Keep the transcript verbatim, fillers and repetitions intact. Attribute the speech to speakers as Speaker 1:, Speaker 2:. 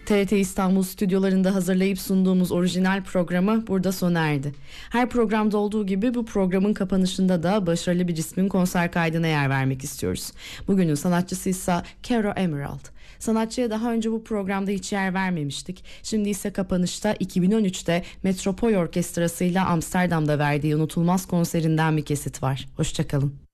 Speaker 1: T R T İstanbul stüdyolarında hazırlayıp sunduğumuz orijinal programı burada sona erdi. Her programda olduğu gibi bu programın kapanışında da başarılı bir ismin konser kaydına yer vermek istiyoruz. Bugünün sanatçısı ise Caro Emerald. Sanatçıya daha önce bu programda hiç yer vermemiştik. Şimdi ise kapanışta iki bin on üçte Metropol Orkestrası ile Amsterdam'da verdiği unutulmaz konserinden bir kesit var. Hoşçakalın.